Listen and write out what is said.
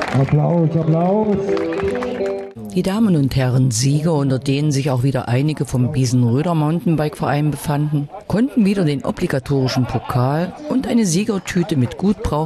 Applaus, Applaus. Die Damen und Herren Sieger, unter denen sich auch wieder einige vom Biesenröder Mountainbike-Verein befanden, konnten wieder den obligatorischen Pokal und eine Siegertüte mit Gutbrauch